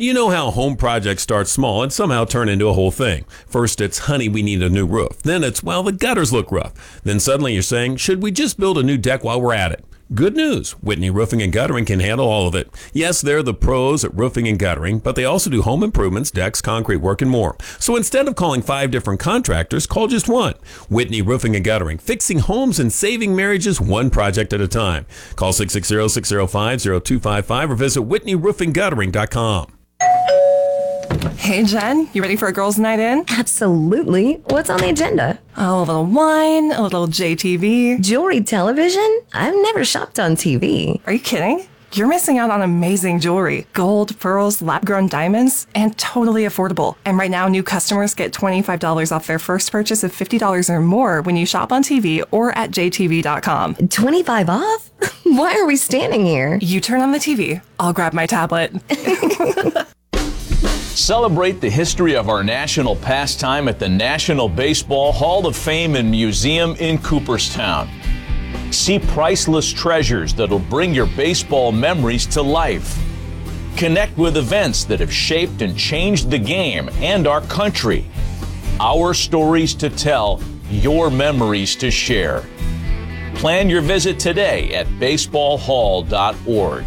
You know how home projects start small and somehow turn into a whole thing. First it's, honey, we need a new roof. Then it's, well, the gutters look rough. Then suddenly you're saying, should we just build a new deck while we're at it? Good news, Whitney Roofing and Guttering can handle all of it. Yes, they're the pros at roofing and guttering, but they also do home improvements, decks, concrete work, and more. So instead of calling 5 different contractors, call just one. Whitney Roofing and Guttering, fixing homes and saving marriages one project at a time. Call 660-605-0255 or visit whitneyroofingguttering.com. Hey, Jen, you ready for a girls' night in? Absolutely. What's on the agenda? Oh, a little wine, a little JTV. Jewelry television? I've never shopped on TV. Are you kidding? You're missing out on amazing jewelry. Gold, pearls, lab-grown diamonds, and totally affordable. And right now, new customers get $25 off their first purchase of $50 or more when you shop on TV or at jtv.com. 25 off? Why are we standing here? You turn on the TV. I'll grab my tablet. Celebrate the history of our national pastime at the National Baseball Hall of Fame and Museum in Cooperstown. See priceless treasures that'll bring your baseball memories to life. Connect with events that have shaped and changed the game and our country. Our stories to tell, your memories to share. Plan your visit today at baseballhall.org.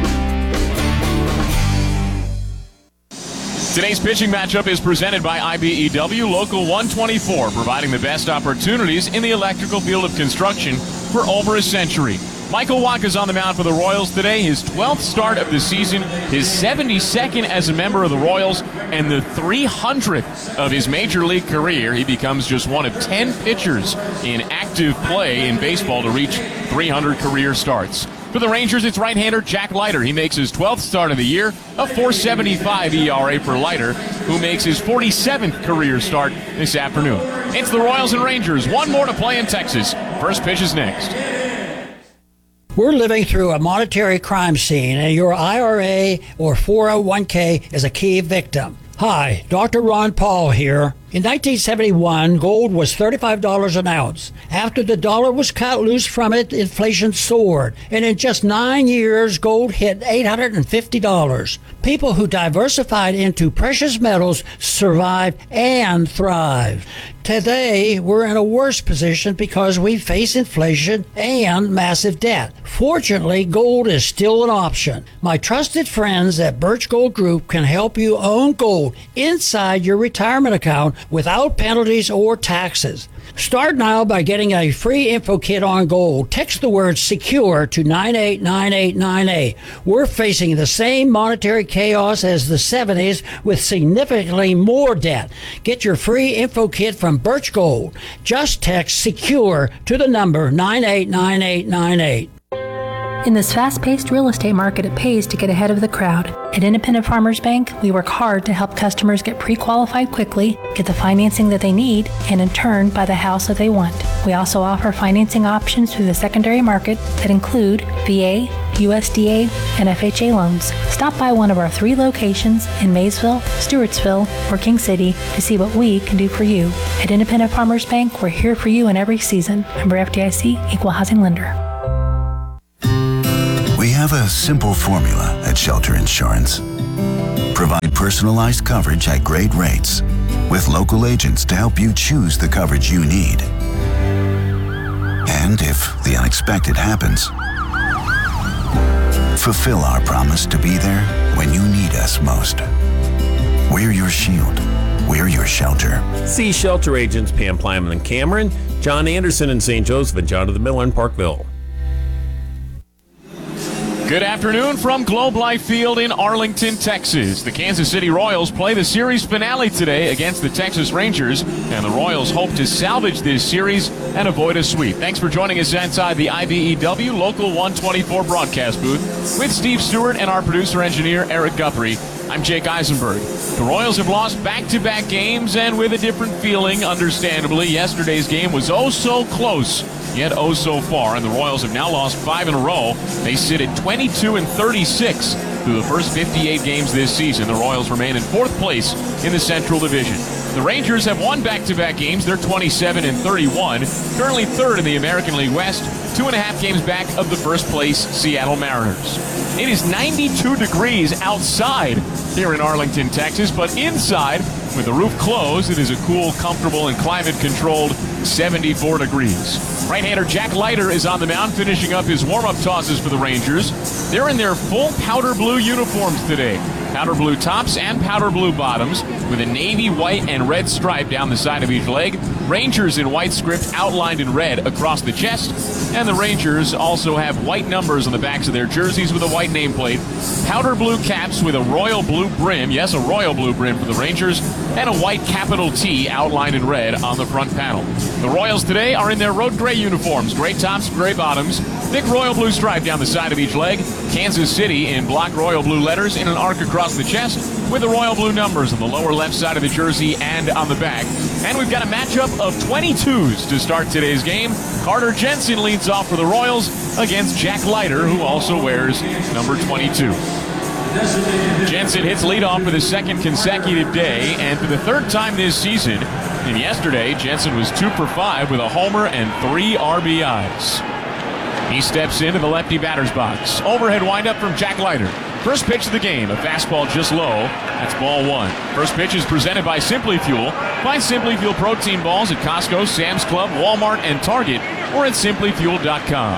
Today's pitching matchup is presented by IBEW Local 124, providing the best opportunities in the electrical field of construction for over a century. Michael Wacha is on the mound for the Royals today, his 12th start of the season, his 72nd as a member of the Royals, and the 300th of his major league career. He becomes just one of 10 pitchers in active play in baseball to reach 300 career starts. For the Rangers, it's right-hander Jack Leiter. He makes his 12th start of the year, a .475 ERA for Leiter, who makes his 47th career start this afternoon. It's the Royals and Rangers. One more to play in Texas. First pitch is next. We're living through a monetary crime scene, and your IRA or 401k is a key victim. Hi, Dr. Ron Paul here. In 1971, gold was $35 an ounce. After the dollar was cut loose from it, inflation soared. And in just 9 years, gold hit $850. People who diversified into precious metals survived and thrived. Today, we're in a worse position because we face inflation and massive debt. Fortunately, gold is still an option. My trusted friends at Birch Gold Group can help you own gold inside your retirement account without penalties or taxes. Start now by getting a free info kit on gold. Text the word SECURE to 989898. We're facing the same monetary chaos as the 70s with significantly more debt. Get your free info kit from Birch Gold. Just text SECURE to the number 989898. In this fast-paced real estate market, it pays to get ahead of the crowd. At Independent Farmers Bank, we work hard to help customers get pre-qualified quickly, get the financing that they need, and in turn, buy the house that they want. We also offer financing options through the secondary market that include VA, USDA, and FHA loans. Stop by one of our 3 locations in Maysville, Stewartsville, or King City to see what we can do for you. At Independent Farmers Bank, we're here for you in every season. Member FDIC, Equal Housing Lender. We have a simple formula at Shelter Insurance. Provide personalized coverage at great rates with local agents to help you choose the coverage you need. And if the unexpected happens, fulfill our promise to be there when you need us most. We're your shield. We're your shelter. See shelter agents Pam Plyman in Cameron, John Anderson in St. Joseph, and Jonathan Miller in Parkville. Good afternoon from Globe Life Field in Arlington, Texas. The Kansas City Royals play the series finale today against the Texas Rangers, and the Royals hope to salvage this series and avoid a sweep. Thanks for joining us inside the IBEW Local 124 broadcast booth with Steve Stewart and our producer-engineer Eric Guthrie. I'm Jake Eisenberg. The Royals have lost back-to-back games and with a different feeling, understandably. Yesterday's game was oh so close, yet oh so far, and the Royals have now lost 5 in a row. They sit at 22-36 through the first 58 games this season. The Royals remain in 4th place in the Central Division. The Rangers have won back-to-back games. They're 27-31, currently third in the American League West, 2.5 games back of the first-place Seattle Mariners. It is 92 degrees outside here in Arlington, Texas, but inside, with the roof closed, it is a cool, comfortable, and climate-controlled 74 degrees. Right-hander Jack Leiter is on the mound, finishing up his warm-up tosses for the Rangers. They're in their full powder blue uniforms today. Powder blue tops and powder blue bottoms with a navy, white, and red stripe down the side of each leg. Rangers in white script outlined in red across the chest. And the Rangers also have white numbers on the backs of their jerseys with a white nameplate. Powder blue caps with a royal blue brim. Yes, a royal blue brim for the Rangers. And a white capital T outlined in red on the front panel. The Royals today are in their road gray uniforms. Gray tops, gray bottoms. Thick royal blue stripe down the side of each leg. Kansas City in block royal blue letters in an arc across the chest with the royal blue numbers on the lower left side of the jersey and on the back. And we've got a matchup of 22s to start today's game. Carter Jensen leads off for the Royals against Jack Leiter, who also wears number 22. Jensen hits leadoff for the second consecutive day and for the third time this season. And yesterday, Jensen was 2 for 5 with a homer and 3 RBIs. He steps into the lefty batter's box. Overhead windup from Jack Leiter. First pitch of the game, a fastball just low. That's ball 1. First pitch is presented by Simply Fuel. Find Simply Fuel protein balls at Costco, Sam's Club, Walmart, and Target, or at simplyfuel.com.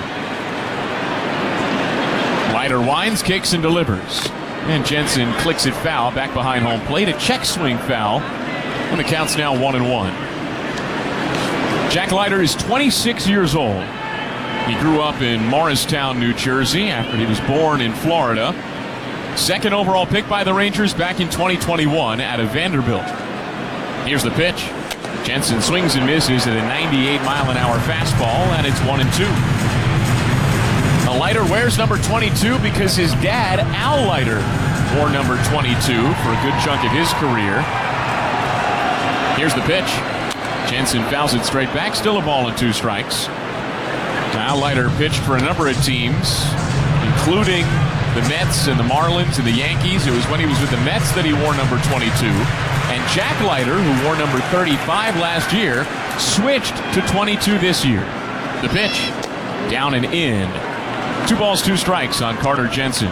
Leiter winds, kicks, and delivers. And Jensen clicks it foul back behind home plate. A check swing foul. And the count's now 1-1. Jack Leiter is 26 years old. He grew up in Morristown, New Jersey, after he was born in Florida. Second overall pick by the Rangers back in 2021 out of Vanderbilt. Here's the pitch. Jensen swings and misses at a 98-mile-an-hour fastball, and it's 1-2. Leiter wears number 22 because his dad, Al Leiter, wore number 22 for a good chunk of his career. Here's the pitch. Jensen fouls it straight back, still a ball and 2 strikes. Al Leiter pitched for a number of teams, including the Mets and the Marlins and the Yankees. It was when he was with the Mets that he wore number 22. And Jack Leiter, who wore number 35 last year, switched to 22 this year. The pitch, down and in. 2 balls, 2 strikes on Carter Jensen.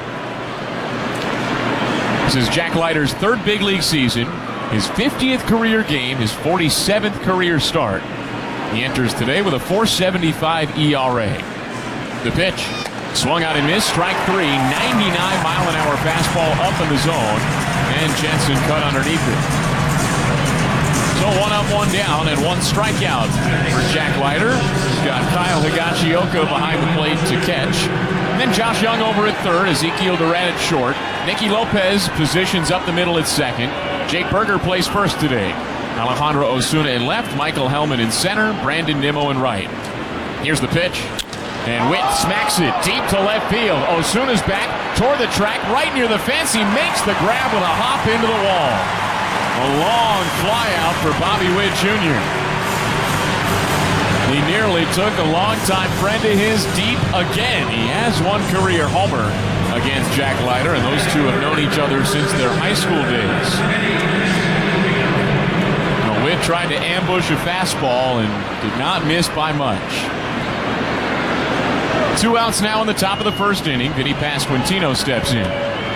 This is Jack Leiter's 3rd big league season, his 50th career game, his 47th career start. He enters today with a .475 ERA. The pitch, swung out and missed, strike 3, 99-mile-an-hour fastball up in the zone, and Jensen cut underneath it. So 1 up, 1 down, and 1 strikeout for Jack Leiter. He's got Kyle Higashioka behind the plate to catch. And then Josh Young over at third, Ezekiel Duran at short. Nicky Lopez positions up the middle at second. Jake Berger plays first today. Alejandro Osuna in left, Michael Hellman in center, Brandon Nimmo in right. Here's the pitch. And Witt smacks it deep to left field. Osuna's back toward the track, right near the fence. He makes the grab with a hop into the wall. A long fly out for Bobby Witt Jr. He nearly took a longtime friend of his deep again. He has 1 career homer against Jack Leiter, and those two have known each other since their high school days. Witt tried to ambush a fastball and did not miss by much. 2 outs now in the top of the first inning. Vinny Pasquantino steps in.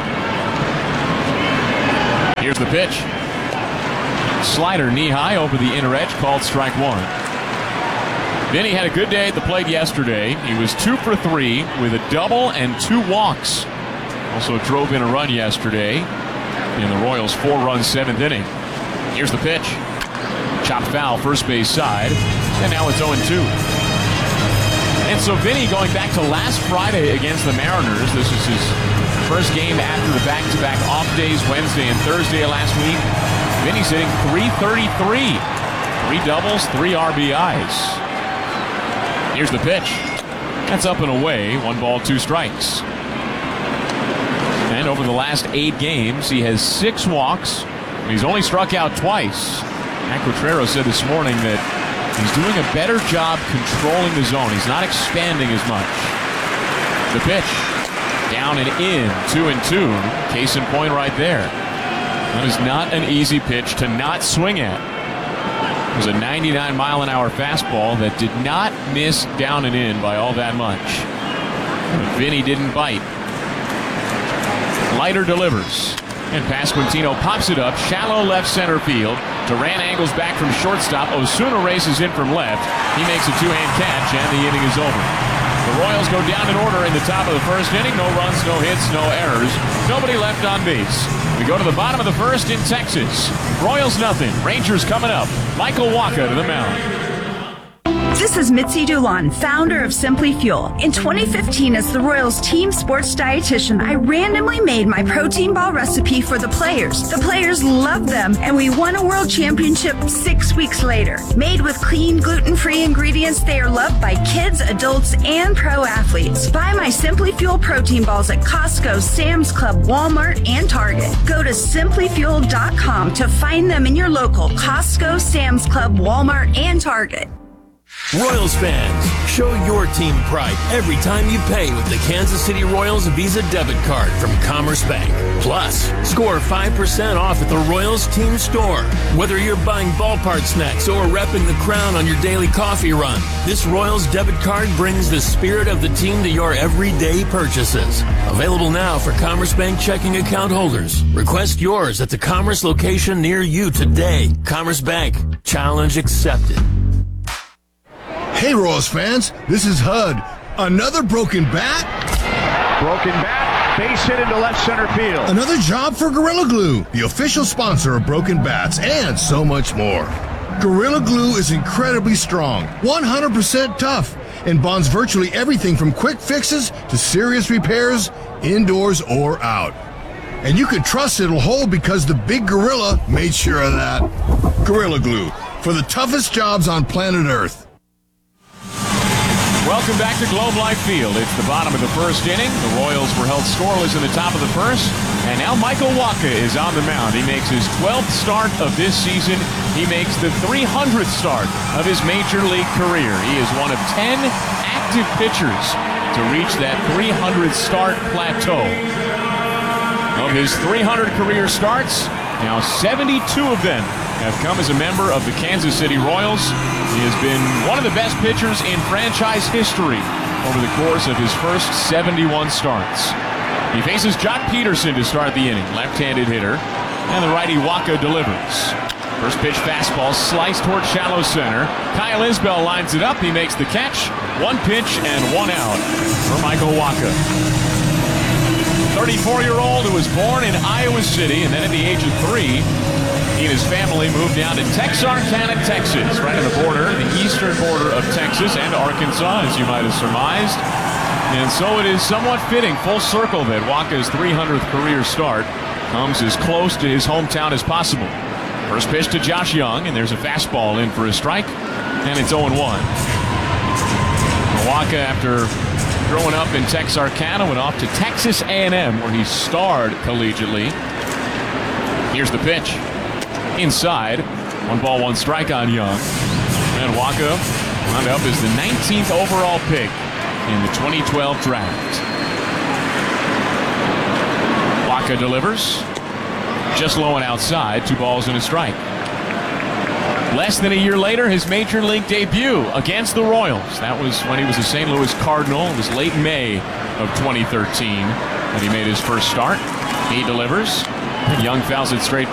Here's the pitch. Slider knee-high over the inner edge, called strike 1. Vinny had a good day at the plate yesterday. He was 2 for 3 with a double and 2 walks. Also drove in a run yesterday in the Royals' 4-run 7th inning. Here's the pitch. Chopped foul, first base side, and now it's 0-2. And so Vinny, going back to last Friday against the Mariners, this is his first game after the back-to-back off days, Wednesday and Thursday of last week. Vinny's hitting .333, 3 doubles, 3 RBIs. Here's the pitch. That's up and away, 1 ball, 2 strikes. And over the last 8 games, he has 6 walks, and he's only struck out twice. Matt Quatrero said this morning that he's doing a better job controlling the zone. He's not expanding as much. The pitch, down and in, 2-2. Case in point right there. That is not an easy pitch to not swing at. was a 99-mile-an-hour fastball that did not miss down and in by all that much. But Vinny didn't bite. Leiter delivers, and Pasquantino pops it up, shallow left center field. Duran angles back from shortstop. Osuna races in from left. He makes a two-hand catch, and the inning is over. The Royals go down in order in the top of the first inning. No runs, no hits, no errors. Nobody left on base. We go to the bottom of the first in Texas. Royals nothing. Rangers coming up. Michael Wacha to the mound. This is Mitzi Dulon, founder of Simply Fuel. In 2015, as the Royals team sports dietitian, I randomly made my protein ball recipe for the players. The players loved them, and we won a world championship 6 weeks later. Made with clean, gluten-free ingredients, they are loved by kids, adults, and pro athletes. Buy my Simply Fuel protein balls at Costco, Sam's Club, Walmart, and Target. Go to simplyfuel.com to find them in your local Costco, Sam's Club, Walmart, and Target. Royals fans, show your team pride every time you pay with the Kansas City Royals Visa debit card from Commerce Bank. Plus, score 5% off at the Royals team store. Whether you're buying ballpark snacks or repping the crown on your daily coffee run, this Royals debit card brings the spirit of the team to your everyday purchases. Available now for Commerce Bank checking account holders. Request yours at the Commerce location near you today. Commerce Bank. Challenge accepted. Hey, Royals fans, this is HUD. Another broken bat? Broken bat, base hit into left center field. Another job for Gorilla Glue, the official sponsor of broken bats, and so much more. Gorilla Glue is incredibly strong, 100% tough, and bonds virtually everything from quick fixes to serious repairs, indoors or out. And you can trust it'll hold because the big gorilla made sure of that. Gorilla Glue, for the toughest jobs on planet Earth. Welcome back to Globe Life Field. It's the bottom of the first inning. The Royals were held scoreless in the top of the first. And now Michael Wacha is on the mound. He makes his 12th start of this season. He makes the 300th start of his major league career. He is one of 10 active pitchers to reach that 300 start plateau. Of his 300 career starts, now 72 of them have come as a member of the Kansas City Royals. He has been one of the best pitchers in franchise history over the course of his first 71 starts. He faces Jock Peterson to start the inning, left-handed hitter, and the righty Wacha delivers. First pitch fastball sliced toward shallow center. Kyle Isbell lines it up. He makes the catch. One pitch and one out for Michael Wacha. 34-year-old who was born in Iowa City, and then at the age of 3, he and his family moved down to Texarkana, Texas, right on the border, the eastern border of Texas and Arkansas, as you might have surmised. And so it is somewhat fitting, full circle, that Wacha's 300th career start comes as close to his hometown as possible. First pitch to Josh Young, and there's a fastball in for a strike, and it's 0-1. Wacha, after growing up in Texarkana, went off to Texas A&M, where he starred collegiately. Here's the pitch. Inside. 1 ball, 1 strike on Young. And Wacha wound up as the 19th overall pick in the 2012 draft. Wacha delivers. Just low and outside. 2 balls and a strike. Less than a year later, his major league debut against the Royals. That was when he was a St. Louis Cardinal. It was late May of 2013 that he made his first start. He delivers. Young fouls it straight